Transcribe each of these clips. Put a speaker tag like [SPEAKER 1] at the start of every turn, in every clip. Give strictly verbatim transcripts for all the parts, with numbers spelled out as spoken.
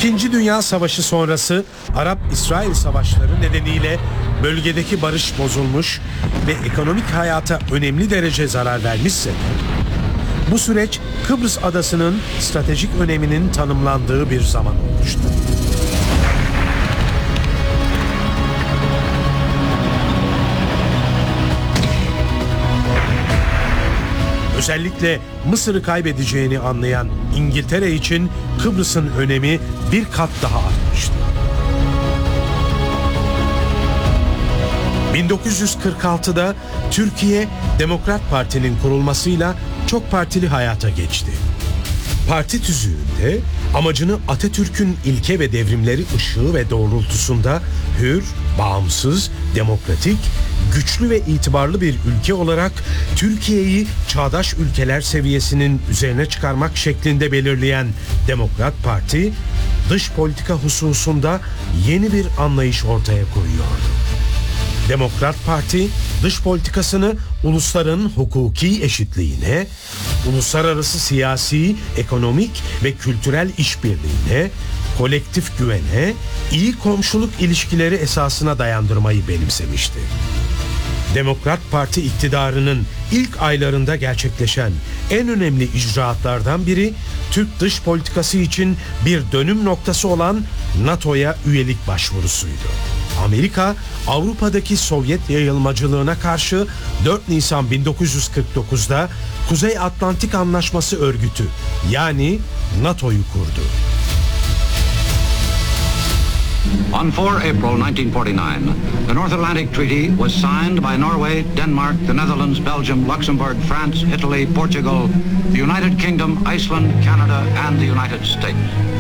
[SPEAKER 1] İkinci Dünya Savaşı sonrası Arap-İsrail savaşları nedeniyle bölgedeki barış bozulmuş ve ekonomik hayata önemli derece zarar vermişse de, bu süreç Kıbrıs adasının stratejik öneminin tanımlandığı bir zaman olmuştu. Özellikle Mısır'ı kaybedeceğini anlayan İngiltere için Kıbrıs'ın önemi bir kat daha artmıştı. bin dokuz yüz kırk altıda Türkiye Demokrat Parti'nin kurulmasıyla çok partili hayata geçti. Parti tüzüğünde amacını Atatürk'ün ilke ve devrimleri ışığı ve doğrultusunda hür, bağımsız, demokratik, güçlü ve itibarlı bir ülke olarak Türkiye'yi çağdaş ülkeler seviyesinin üzerine çıkarmak şeklinde belirleyen Demokrat Parti, dış politika hususunda yeni bir anlayış ortaya koyuyordu. Demokrat Parti, dış politikasını ulusların hukuki eşitliğine, uluslararası siyasi, ekonomik ve kültürel işbirliğine, kolektif güvene, iyi komşuluk ilişkileri esasına dayandırmayı benimsemişti. Demokrat Parti iktidarının ilk aylarında gerçekleşen en önemli icraatlardan biri, Türk dış politikası için bir dönüm noktası olan NATO'ya üyelik başvurusuydu. Amerika, Avrupa'daki Sovyet yayılmacılığına karşı dört Nisan bin dokuz yüz kırk dokuzda Kuzey Atlantik Anlaşması Örgütü yani NATO'yu kurdu.
[SPEAKER 2] On four April nineteen forty-nine, the North Atlantic Treaty was signed by Norway, Denmark, the Netherlands, Belgium, Luxembourg, France, Italy, Portugal, the United Kingdom, Iceland, Canada, and the United States.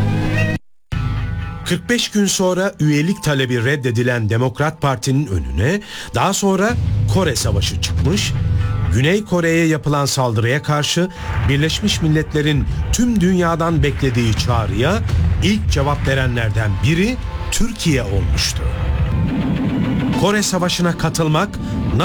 [SPEAKER 1] kırk beş gün sonra üyelik talebi reddedilen Demokrat Parti'nin önüne daha sonra Kore Savaşı çıkmış, Güney Kore'ye yapılan saldırıya karşı Birleşmiş Milletler'in tüm dünyadan beklediği çağrıya ilk cevap verenlerden biri Türkiye olmuştu. Kore Savaşı'na katılmak